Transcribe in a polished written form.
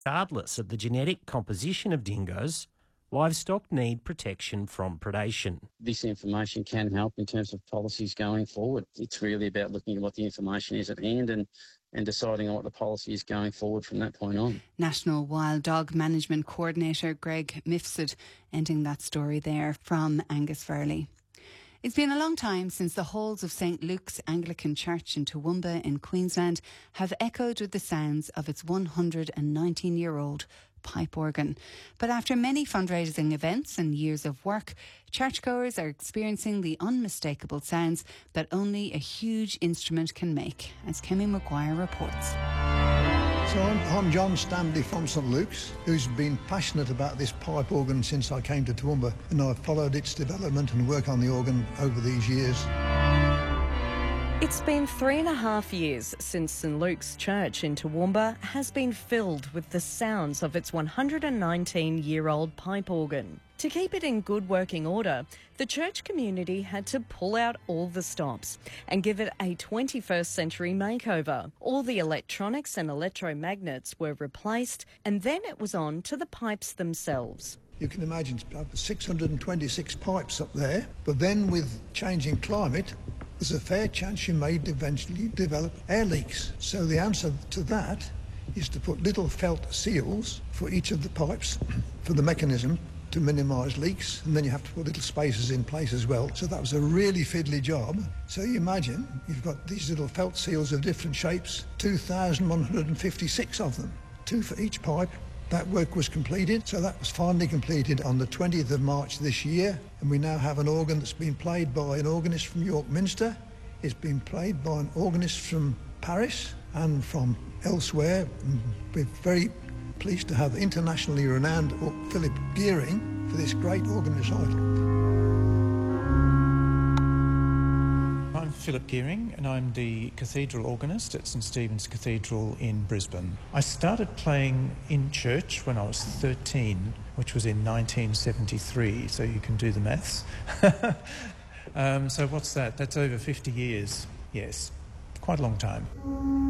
Regardless of the genetic composition of dingoes, livestock need protection from predation. This information can help in terms of policies going forward. It's really about looking at what the information is at hand and deciding on what the policy is going forward from that point on. National Wild Dog Management Coordinator Greg Mifsud ending that story there from Angus Farley. It's been a long time since the halls of St Luke's Anglican Church in Toowoomba in Queensland have echoed with the sounds of its 119-year-old pipe organ. But after many fundraising events and years of work, churchgoers are experiencing the unmistakable sounds that only a huge instrument can make, as Kemi Maguire reports. So I'm John Stanley from St Luke's, who's been passionate about this pipe organ since I came to Toowoomba, and I've followed its development and work on the organ over these years. It's been 3.5 years since St Luke's Church in Toowoomba has been filled with the sounds of its 119-year-old pipe organ. To keep it in good working order, the church community had to pull out all the stops and give it a 21st century makeover. All the electronics and electromagnets were replaced, and then it was on to the pipes themselves. You can imagine 626 pipes up there, but then with changing climate, there's a fair chance you may eventually develop air leaks. So the answer to that is to put little felt seals for each of the pipes for the mechanism to minimise leaks, and then you have to put little spacers in place as well. So that was a really fiddly job. So you imagine you've got these little felt seals of different shapes, 2,156 of them, 2 for each pipe. That work was completed, so that was finally completed on the 20th of March this year, and we now have an organ that's been played by an organist from York Minster. It's been played by an organist from Paris and from elsewhere. We're very pleased to have internationally renowned Philip Gearing for this great organ recital. I'm Philip Gearing and I'm the cathedral organist at St Stephen's Cathedral in Brisbane. I started playing in church when I was 13, which was in 1973, so you can do the maths. So what's that? That's over 50 years. Yes, quite a long time.